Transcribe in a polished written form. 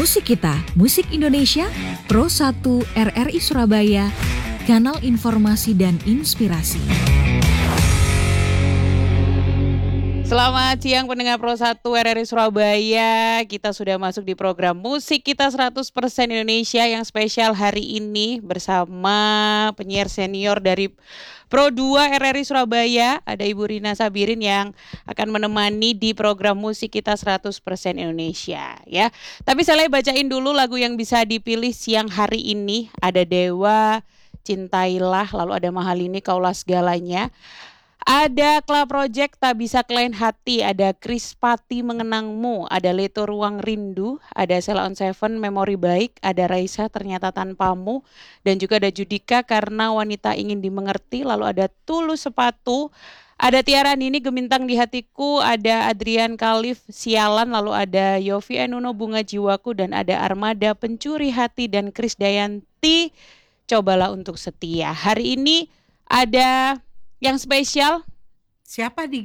Musik Kita, Musik Indonesia, Pro 1 RRI Surabaya, Kanal Informasi dan Inspirasi. Selamat siang pendengar Pro 1 RRI Surabaya. Kita sudah masuk di program Musik Kita 100% Indonesia yang spesial hari ini bersama penyiar senior dari Pro 2 RRI Surabaya, ada Ibu Rina Sabirin yang akan menemani di program Musik Kita 100% Indonesia ya. Tapi saya bacain dulu lagu yang bisa dipilih siang hari ini. Ada Dewa, Cintailah, lalu ada Mahalini, Kaulah Segalanya. Ada Club Project, Tak Bisa Kelain Hati, ada Kris Pati, Mengenangmu, ada Leto, Ruang Rindu, ada Sheila on Seven, Memori Baik, ada Raisa, Ternyata Tanpamu, dan juga ada Judika, Karena Wanita Ingin Dimengerti, lalu ada Tulus Sepatu, ada Tiara Nini, Gemintang di Hatiku, ada Adrian Khalif, Sialan, lalu ada Yofi Enuno, Bunga Jiwaku, dan ada Armada, Pencuri Hati, dan Kris Dayanti, Cobalah Untuk Setia. Hari ini ada yang spesial. Siapa di